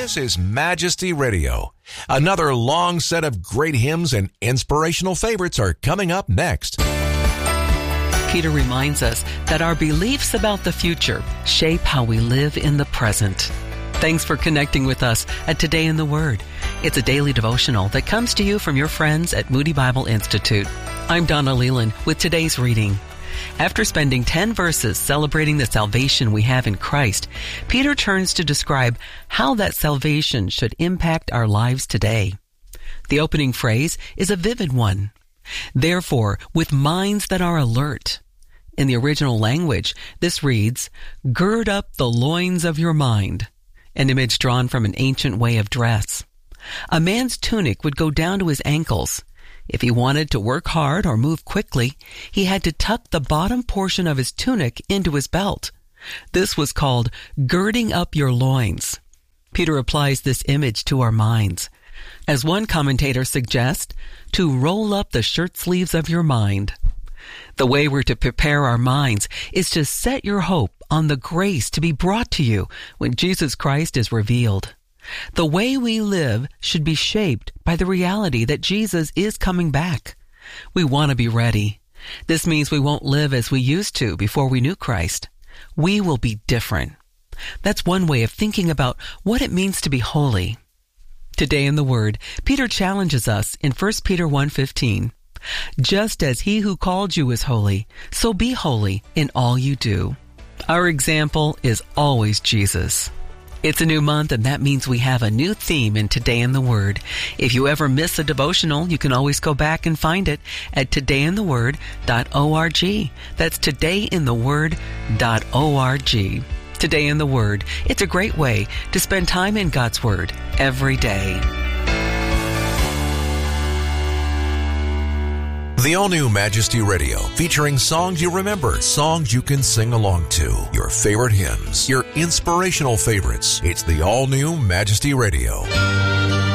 This is Majesty Radio. Another long set of great hymns and inspirational favorites are coming up next. Peter reminds us that our beliefs about the future shape how we live in the present. Thanks for connecting with us at Today in the Word. It's a daily devotional that comes to you from your friends at Moody Bible Institute. I'm Donna Leland with today's reading. After spending 10 verses celebrating the salvation we have in Christ, Peter turns to describe how that salvation should impact our lives today. The opening phrase is a vivid one. Therefore, with minds that are alert. In the original language, this reads, gird up the loins of your mind, an image drawn from an ancient way of dress. A man's tunic would go down to his ankles. If he wanted to work hard or move quickly, he had to tuck the bottom portion of his tunic into his belt. This was called girding up your loins. Peter applies this image to our minds. As one commentator suggests, to roll up the shirt sleeves of your mind. The way we're to prepare our minds is to set your hope on the grace to be brought to you when Jesus Christ is revealed. The way we live should be shaped by the reality that Jesus is coming back. We want to be ready. This means we won't live as we used to before we knew Christ. We will be different. That's one way of thinking about what it means to be holy. Today in the Word, Peter challenges us in 1 Peter 1:15. Just as he who called you is holy, so be holy in all you do. Our example is always Jesus. It's a new month, and that means we have a new theme in Today in the Word. If you ever miss a devotional, you can always go back and find it at todayintheword.org. That's todayintheword.org. Today in the Word. It's a great way to spend time in God's Word every day. The all-new Majesty Radio, featuring songs you remember, songs you can sing along to, your favorite hymns, your inspirational favorites. It's the all-new Majesty Radio.